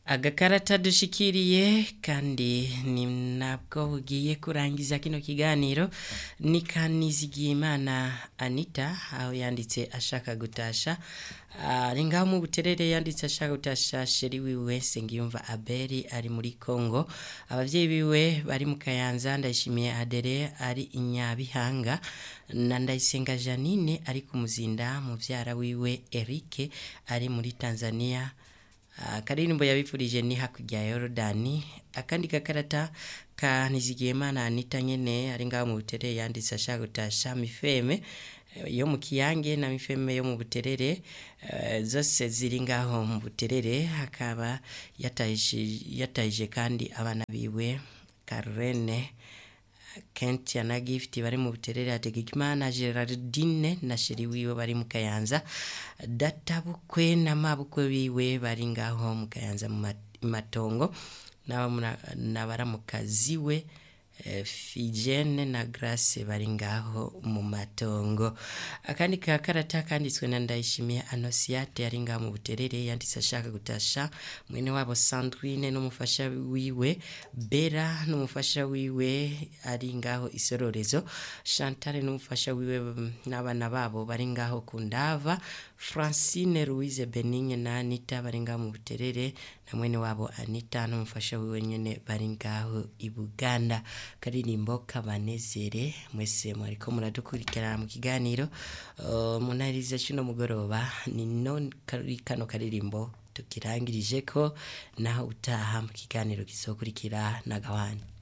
Agakarata dushikiriye kandi ni nabwo bugiye kurangiza kino kiganiro ni Kanizigiyimana Anita aho yanditse ashaka gutasha ari ngaho mu Buterere yanditse ashaka gutasha sheri wiwe Sengiyumva Abeli ari muri Kongo, abavyeyi biwe bari mu Kayanza, Ndayishimiye Adere ari Inyabihanga na Ndayisenga Janine ari ku Muzinda, muvyara wiwe Eric ari muri Tanzania. Karirimbo yabifurije ni hakurya ya Yorodani. Akandi gakarata Kanizigiyimana Anita nyene ari ngaho mu Buterere yanditse ashaka gutasha Mifeme yo mu Kiyange na Mifeme yo mu Buterere, zose ziri ngaho mu Buterere. Hakaba yatayije kandi abana biwe Karene, Kentia na Gift bari mu Buterere, Hategekimana Gerardine na sheri wiwe bari mu Kayanza, databukwe na mabukwe biwe bari ngaho mu Kayanza mu Matongo, na baramukazi we Figene na Grace bari ngaho mu Matongo. Akandi kakarata kanditswe na Ndayishimiye Anosiate ari ngaho mu Buterere yanditse ashaka gutasha mwene wabo Sandrine n'umufasha wiwe Bera n'umufasha wiwe ari ngaho Isororezo, Chantal n'umufasha wiwe n'abana babo bari ngaho ku Ndava, Francine Louise Benigne na Anita bari ngaho mu Buterere, na mwene wabo Anita n'umufasha wiwe nyene bari ngaho i Buganda. Karirimbo kabanezere mwese mwariko muradukurikirana mu kiganiro munarize cyuno mugoroba, ni non kano karirimbo tukirangirije ko naho utaha mu kiganiro kizokurikira na Gawani.